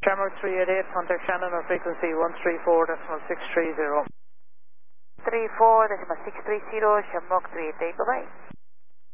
Shamrock 388, contact Shannon on frequency 134.630. 34.630, Shamrock 388, bye-bye.